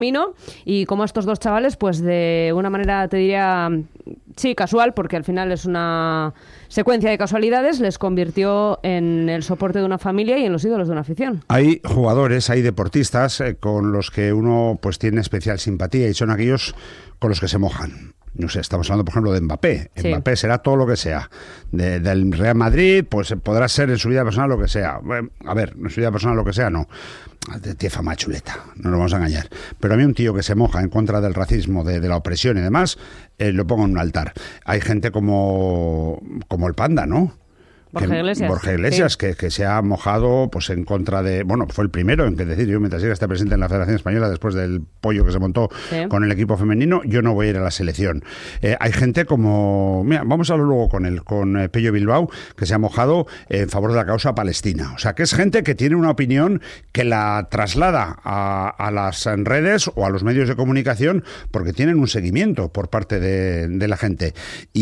y como estos dos chavales, pues de una manera, te diría, sí, casual, porque al final es una secuencia de casualidades, les convirtió en el soporte de una familia y en los ídolos de una afición. Hay jugadores, hay deportistas con los que uno pues tiene especial simpatía y son aquellos con los que se mojan. No sé, estamos hablando, por ejemplo, de Mbappé. Sí. Mbappé será todo lo que sea. Del Real Madrid, pues podrá ser en su vida personal lo que sea. A ver, en su vida personal lo que sea, no. Tiene fama chuleta, no nos vamos a engañar. Pero a mí un tío que se moja en contra del racismo, de la opresión y demás, lo pongo en un altar. Hay gente como el Panda, ¿no? Borja Iglesias, sí. que se ha mojado pues en contra de... Bueno, fue el primero en que decir, yo mientras esté presente en la Federación Española después del pollo que se montó con el equipo femenino, yo no voy a ir a la selección. Hay gente como... Mira, vamos a hablar luego con Pello Bilbao, que se ha mojado en favor de la causa palestina. O sea, que es gente que tiene una opinión que la traslada a las redes o a los medios de comunicación porque tienen un seguimiento por parte de la gente.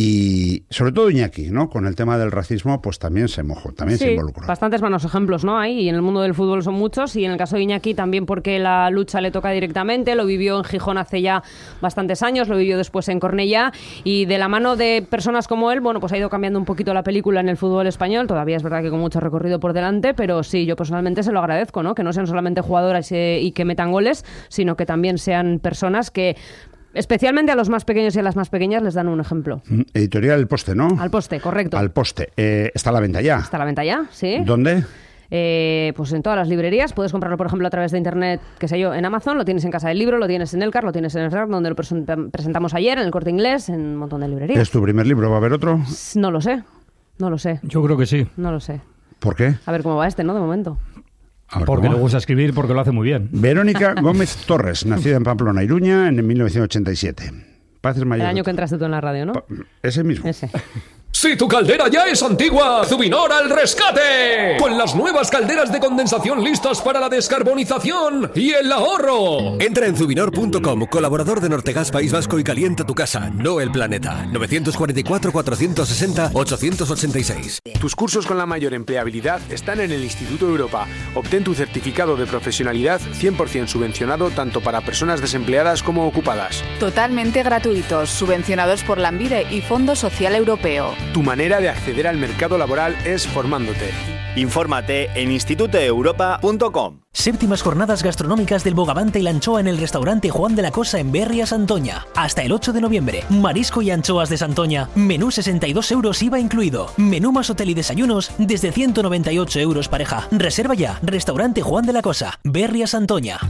Y sobre todo Iñaki, ¿no? Con el tema del racismo, pues también se mojó, también se involucró. Bastantes buenos ejemplos, ¿no? Hay, y en el mundo del fútbol son muchos, y en el caso de Iñaki también porque la lucha le toca directamente, lo vivió en Gijón hace ya bastantes años, lo vivió después en Cornellá, y de la mano de personas como él, bueno, pues ha ido cambiando un poquito la película en el fútbol español, todavía es verdad que con mucho recorrido por delante, pero sí, yo personalmente se lo agradezco, ¿no? Que no sean solamente jugadoras y que metan goles, sino que también sean personas que... Especialmente a los más pequeños y a las más pequeñas les dan un ejemplo. Editorial El Poste, ¿no? Al Poste, correcto. Al Poste. ¿Está a la venta ya? Está a la venta ya, sí. ¿Dónde? Pues en todas las librerías. Puedes comprarlo, por ejemplo, a través de internet, qué sé yo, en Amazon, lo tienes en Casa del Libro, lo tienes en Elcar, lo tienes en el FNAC, donde lo presentamos ayer, en el Corte Inglés, en un montón de librerías. ¿Es tu primer libro? ¿Va a haber otro? No lo sé. Yo creo que sí. No lo sé. ¿Por qué? A ver cómo va ¿no? De momento. Porque le gusta escribir, porque lo hace muy bien. Verónica Gómez Torres, nacida en Pamplona, Iruña, en 1987. El año que entraste tú en la radio, ¿no? Ese mismo. Ese. Si tu caldera ya es antigua, Zubinor al rescate. Con las nuevas calderas de condensación listas para la descarbonización y el ahorro. Entra en Zubinor.com, colaborador de Nortegas País Vasco, y calienta tu casa, no el planeta. 944-460-886. Tus cursos con la mayor empleabilidad están en el Instituto Europa. Obtén tu certificado de profesionalidad 100% subvencionado tanto para personas desempleadas como ocupadas. Totalmente gratuitos, subvencionados por Lanbide y Fondo Social Europeo. Tu manera de acceder al mercado laboral es formándote. Infórmate en institutoeuropa.com. Séptimas jornadas gastronómicas del bogavante y la anchoa en el restaurante Juan de la Cosa en Berria, Santoña. Hasta el 8 de noviembre. Marisco y anchoas de Santoña. Menú 62 euros IVA incluido. Menú más hotel y desayunos desde 198 euros pareja. Reserva ya. Restaurante Juan de la Cosa. Berria, Santoña.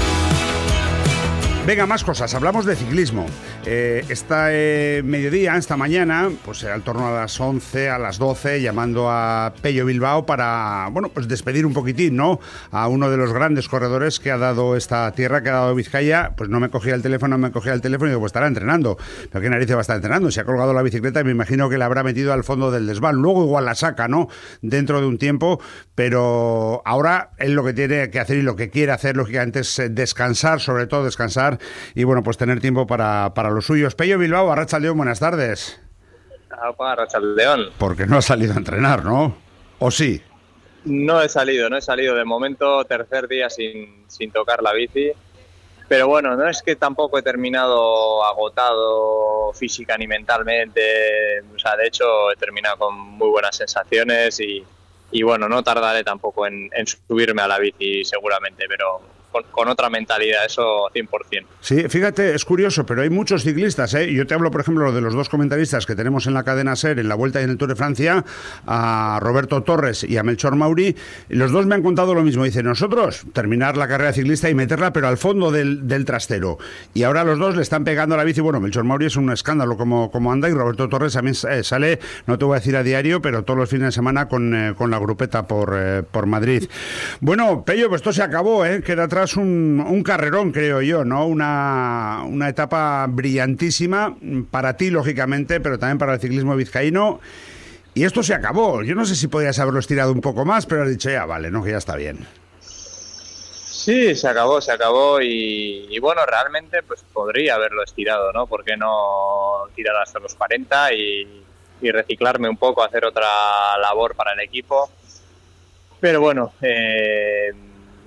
Venga, más cosas. Hablamos de ciclismo. Esta esta mañana, pues al torno a las 11, a las 12, llamando a Pello Bilbao para, bueno, pues despedir un poquitín, ¿no? A uno de los grandes corredores que ha dado esta tierra, que ha dado Vizcaya. Pues no me cogía el teléfono y digo, pues estará entrenando. Pero qué narices va a estar entrenando. Se ha colgado la bicicleta y me imagino que la habrá metido al fondo del desván. Luego igual la saca, ¿no? Dentro de un tiempo, pero ahora él lo que tiene que hacer y lo que quiere hacer, lógicamente, es descansar, sobre todo descansar, y bueno, pues tener tiempo para los suyos. Pello Bilbao, Arratsaldeón, buenas tardes. Arratsaldeón. Porque no ha salido a entrenar, ¿no? ¿O sí? No he salido. De momento, tercer día sin tocar la bici. Pero bueno, no es que tampoco he terminado agotado física ni mentalmente. O sea, de hecho, he terminado con muy buenas sensaciones y bueno, no tardaré tampoco en subirme a la bici seguramente, pero con otra mentalidad, eso 100%. Sí, fíjate, es curioso, pero hay muchos ciclistas, ¿eh? Yo te hablo, por ejemplo, de los dos comentaristas que tenemos en la cadena SER, en la Vuelta y en el Tour de Francia, a Roberto Torres y a Melchor Mauri. Los dos me han contado lo mismo. Dicen, nosotros, terminar la carrera ciclista y meterla, pero al fondo del trastero. Y ahora los dos le están pegando a la bici. Bueno, Melchor Mauri es un escándalo como anda, y Roberto Torres también sale, no te voy a decir a diario, pero todos los fines de semana con la grupeta por Madrid. Bueno, Pello, pues esto se acabó, ¿eh? Queda atrás un carrerón, creo yo, ¿no? Una etapa brillantísima para ti, lógicamente, pero también para el ciclismo vizcaíno. Y esto se acabó. Yo no sé si podías haberlo estirado un poco más, pero has dicho, ya vale, ¿no? Que ya está bien. Sí, se acabó y bueno, realmente pues podría haberlo estirado, ¿no? ¿Por qué no tirar hasta los 40 y reciclarme un poco, hacer otra labor para el equipo? Pero bueno,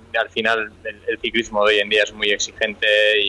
al final el ciclismo de hoy en día es muy exigente